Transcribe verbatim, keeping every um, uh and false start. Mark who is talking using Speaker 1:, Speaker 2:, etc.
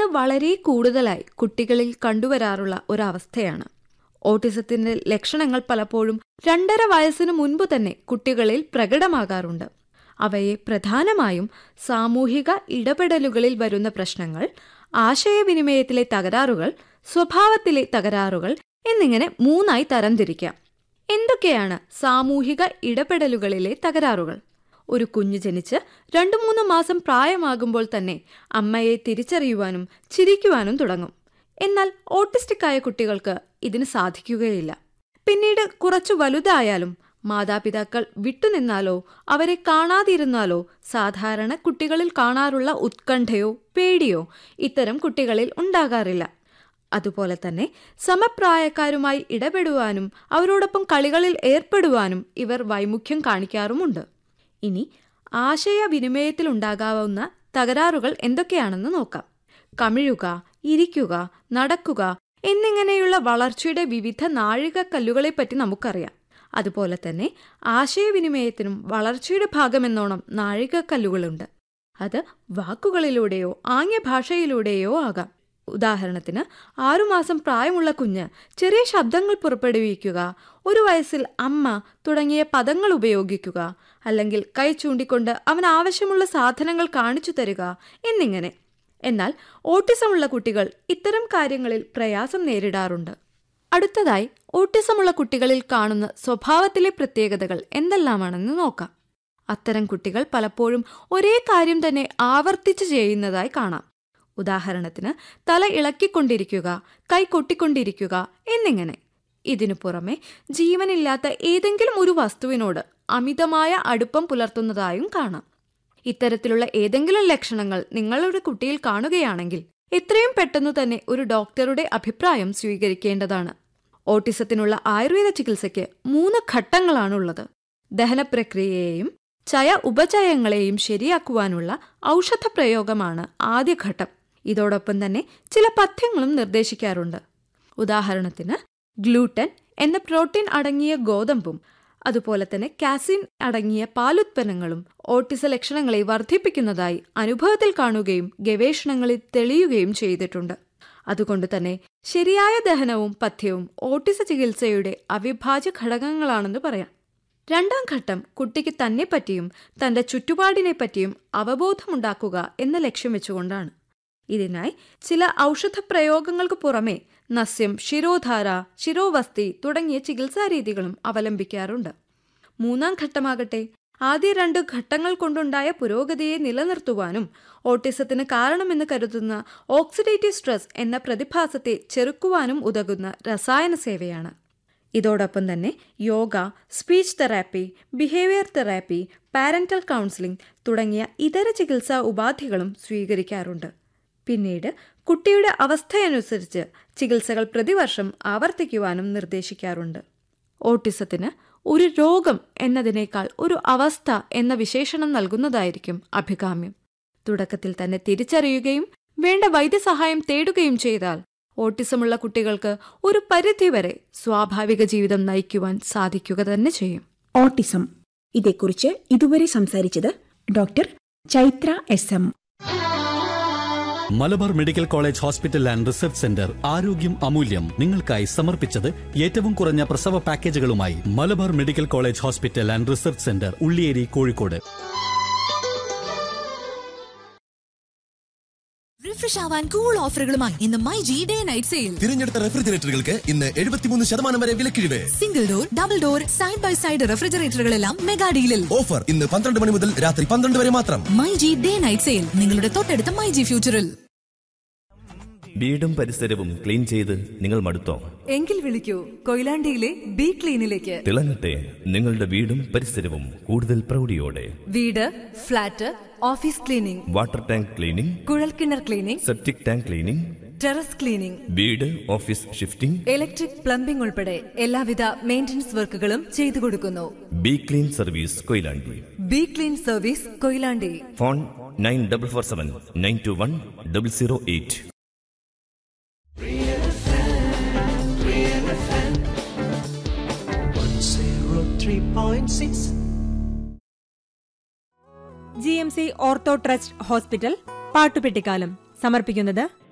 Speaker 1: ഇന്ന് വളരെ കൂടുതലായി കുട്ടികളിൽ കണ്ടുവരാറുള്ള ഒരവസ്ഥയാണ്. ഓട്ടിസത്തിന്റെ ലക്ഷണങ്ങൾ പലപ്പോഴും രണ്ടര വയസ്സിനു മുൻപ് തന്നെ കുട്ടികളിൽ പ്രകടമാകാറുണ്ട്. അവയെ പ്രധാനമായും സാമൂഹിക ഇടപെടലുകളിൽ വരുന്ന പ്രശ്നങ്ങൾ, ആശയവിനിമയത്തിലെ തകരാറുകൾ, സ്വഭാവത്തിലെ തകരാറുകൾ എന്നിങ്ങനെ മൂന്നായി തരംതിരിക്കാം. എന്തൊക്കെയാണ് സാമൂഹിക ഇടപെടലുകളിലെ തകരാറുകൾ? ഒരു കുഞ്ഞ് ജനിച്ച് രണ്ടു മൂന്ന് മാസം പ്രായമാകുമ്പോൾ തന്നെ അമ്മയെ തിരിച്ചറിയുവാനും ചിരിക്കുവാനും തുടങ്ങും. എന്നാൽ ഓട്ടിസ്റ്റിക്കായ കുട്ടികൾക്ക് ഇതിന് സാധിക്കുകയില്ല. പിന്നീട് കുറച്ചു വലുതായാലും മാതാപിതാക്കൾ വിട്ടുനിന്നാലോ അവരെ കാണാതിരുന്നാലോ സാധാരണ കുട്ടികളിൽ കാണാറുള്ള ഉത്കണ്ഠയോ പേടിയോ ഇത്തരം കുട്ടികളിൽ ഉണ്ടാകാറില്ല. അതുപോലെ തന്നെ സമപ്രായക്കാരുമായി ഇടപെടുവാനും അവരോടൊപ്പം കളികളിൽ ഏർപ്പെടുവാനും ഇവർ വൈമുഖ്യം കാണിക്കാറുമുണ്ട്. ഇനി ആശയവിനിമയത്തിലുണ്ടാകാവുന്ന തകരാറുകൾ എന്തൊക്കെയാണെന്ന് നോക്കാം. കമിഴുക, ഇരിക്കുക, നടക്കുക എന്നിങ്ങനെയുള്ള വളർച്ചയുടെ വിവിധ നാഴികക്കല്ലുകളെപ്പറ്റി നമുക്കറിയാം. അതുപോലെ തന്നെ ആശയവിനിമയത്തിനും വളർച്ചയുടെ ഭാഗമെന്നോണം നാഴികക്കല്ലുകളുണ്ട്. അത് വാക്കുകളിലൂടെയോ ആംഗ്യഭാഷയിലൂടെയോ ആകാം. ഉദാഹരണത്തിന്, ആറുമാസം പ്രായമുള്ള കുഞ്ഞ് ചെറിയ ശബ്ദങ്ങൾ പുറപ്പെടുവിക്കുക, ഒരു വയസ്സിൽ അമ്മ തുടങ്ങിയ പദങ്ങൾ ഉപയോഗിക്കുക, അല്ലെങ്കിൽ കൈ ചൂണ്ടിക്കൊണ്ട് അവന് ആവശ്യമുള്ള സാധനങ്ങൾ കാണിച്ചു തരിക എന്നിങ്ങനെ. എന്നാൽ ഓട്ടിസമുള്ള കുട്ടികൾ ഇത്തരം കാര്യങ്ങളിൽ പ്രയാസം നേരിടാറുണ്ട്. അടുത്തതായി ഓട്ടിസമുള്ള കുട്ടികളിൽ കാണുന്ന സ്വഭാവത്തിലെ പ്രത്യേകതകൾ എന്തെല്ലാമാണെന്ന് നോക്കാം. അത്തരം കുട്ടികൾ പലപ്പോഴും ഒരേ കാര്യം തന്നെ ആവർത്തിച്ച് ചെയ്യുന്നതായി കാണാം. ഉദാഹരണത്തിന്, തല ഇളക്കിക്കൊണ്ടിരിക്കുക, കൈ കൊട്ടിക്കൊണ്ടിരിക്കുക എന്നിങ്ങനെ. ഇതിനു പുറമെ ജീവനില്ലാത്ത ഏതെങ്കിലും ഒരു വസ്തുവിനോട് അമിതമായ അടുപ്പം പുലർത്തുന്നതായും കാണാം. ഇത്തരത്തിലുള്ള ഏതെങ്കിലും ലക്ഷണങ്ങൾ നിങ്ങളുടെ കുട്ടിയിൽ കാണുകയാണെങ്കിൽ എത്രയും പെട്ടെന്നു തന്നെ ഒരു ഡോക്ടറുടെ അഭിപ്രായം സ്വീകരിക്കേണ്ടതാണ്. ഓട്ടിസത്തിനുള്ള ആയുർവേദ ചികിത്സയ്ക്ക് മൂന്ന് ഘട്ടങ്ങളാണുള്ളത്. ദഹനപ്രക്രിയയെയും ചയ ഉപചയങ്ങളെയും ശരിയാക്കുവാനുള്ള ഔഷധ പ്രയോഗമാണ് ആദ്യഘട്ടം. ഇതോടൊപ്പം തന്നെ ചില പഥ്യങ്ങളും നിർദ്ദേശിക്കാറുണ്ട്. ഉദാഹരണത്തിന്, ഗ്ലൂട്ടൻ എന്ന പ്രോട്ടീൻ അടങ്ങിയ ഗോതമ്പും അതുപോലെ തന്നെ കാസിൻ അടങ്ങിയ പാലുത്പന്നങ്ങളും ഓട്ടിസ ലക്ഷണങ്ങളെ വർദ്ധിപ്പിക്കുന്നതായി അനുഭവത്തിൽ കാണുകയും ഗവേഷണങ്ങളിൽ തെളിയുകയും ചെയ്തിട്ടുണ്ട്. അതുകൊണ്ട് തന്നെ ശരിയായ ദഹനവും പഥ്യവും ഓട്ടിസ ചികിത്സയുടെ അവിഭാജ്യ ഘടകങ്ങളാണെന്ന് പറയാം. രണ്ടാം ഘട്ടം കുട്ടിക്ക് തന്നെ പറ്റിയും തന്റെ ചുറ്റുപാടിനെ പറ്റിയും അവബോധമുണ്ടാക്കുക എന്ന ലക്ഷ്യം വെച്ചുകൊണ്ടാണ്. ഇതിനായി ചില ഔഷധ പ്രയോഗങ്ങൾക്ക് പുറമെ നസ്യം, ശിരോധാര, ശിരോവസ്തി തുടങ്ങിയ ചികിത്സാരീതികളും അവലംബിക്കാറുണ്ട്. മൂന്നാം ഘട്ടമാകട്ടെ ആദ്യ രണ്ട് ഘട്ടങ്ങൾ കൊണ്ടുണ്ടായ പുരോഗതിയെ നിലനിർത്തുവാനും ഓട്ടിസത്തിന് കാരണമെന്ന് കരുതുന്ന ഓക്സിഡേറ്റീവ് സ്ട്രെസ് എന്ന പ്രതിഭാസത്തെ ചെറുക്കുവാനും ഉതകുന്ന രസായന സേവയാണ്. ഇതോടൊപ്പം തന്നെ yoga, speech therapy, behaviour therapy, parental counselling തുടങ്ങിയ ഇതര ചികിത്സാ ഉപാധികളും സ്വീകരിക്കാറുണ്ട്. പിന്നീട് കുട്ടിയുടെ അവസ്ഥയനുസരിച്ച് ചികിത്സകൾ പ്രതിവർഷം ആവർത്തിക്കുവാനും നിർദ്ദേശിക്കാറുണ്ട്. ഓട്ടിസത്തിന് ഒരു രോഗം എന്നതിനേക്കാൾ ഒരു അവസ്ഥ എന്ന വിശേഷണം നൽകുന്നതായിരിക്കും അഭികാമ്യം. തുടക്കത്തിൽ തന്നെ തിരിച്ചറിയുകയും വേണ്ട വൈദ്യസഹായം തേടുകയും ചെയ്താൽ ഓട്ടിസമുള്ള കുട്ടികൾക്ക് ഒരു പരിധിവരെ സ്വാഭാവിക ജീവിതം നയിക്കുവാൻ സാധിക്കുക തന്നെ ചെയ്യും.
Speaker 2: ഓട്ടിസം, ഇതേക്കുറിച്ച് ഇതുവരെ സംസാരിച്ചത് doctor Chaitra S M.
Speaker 3: Malabar medical college hospital and research centre ആരോഗ്യം അമൂല്യം നിങ്ങൾക്കായി സമർപ്പിച്ചത് ഏറ്റവും കുറഞ്ഞ പ്രസവ പാക്കേജുകളുമായി Malabar medical college hospital and research centre, Ulliyeri, Kozhikode.
Speaker 4: Refresh ആവാൻ കൂൾ ഓഫറുകളുമായി ഇന്ന് my G day night sale.
Speaker 5: തിരഞ്ഞെടുത്ത റെഫ്രിജറേറ്ററുകൾക്ക് ഇന്ന് എഴുപത്തിമൂന്ന് ശതമാനം വരെ വിലക്കിഴിവ്.
Speaker 4: Single door, double door, side by side റെഫ്രിജറേറ്ററുകളെല്ലാം mega ഡീലിൽ.
Speaker 5: Offer ഇന്ന് പന്ത്രണ്ട് മണി മുതൽ രാത്രി പന്ത്രണ്ട് വരെ മാത്രം.
Speaker 4: My G day night sale നിങ്ങളുടെ തൊട്ടടുത്ത മൈ ജി ഫ്യൂച്ചറിൽ.
Speaker 6: വീടും പരിസരവും ക്ലീൻ ചെയ്ത് നിങ്ങൾ മടുത്തോ?
Speaker 7: എങ്കിൽ വിളിക്കൂ കൊയിലാണ്ടിയിലെ ബി ക്ലീനിലേക്ക്.
Speaker 6: തിളങ്ങട്ടെ നിങ്ങളുടെ വീടും പരിസരവും കൂടുതൽ പ്രൗഢിയോടെ.
Speaker 7: വീട്, flat, office cleaning,
Speaker 6: water tank cleaning,
Speaker 7: കുഴൽക്കിണർ cleaning,
Speaker 6: septic tank cleaning,
Speaker 7: terrace cleaning,
Speaker 6: വീട് ഓഫീസ് ഷിഫ്റ്റിംഗ്,
Speaker 7: ഇലക്ട്രിക് പ്ലംബിംഗ് ഉൾപ്പെടെ എല്ലാവിധ മെയിന്റനൻസ് വർക്കുകളും ചെയ്തു കൊടുക്കുന്നു.
Speaker 6: B clean service Koyilandy.
Speaker 7: B clean service Koyilandy.
Speaker 6: Phone nine double four seven nine to one double zero eight.
Speaker 8: G M C ortho trust hospital പാട്ടുപെട്ടിക്കാലം സമർപ്പിക്കുന്നത്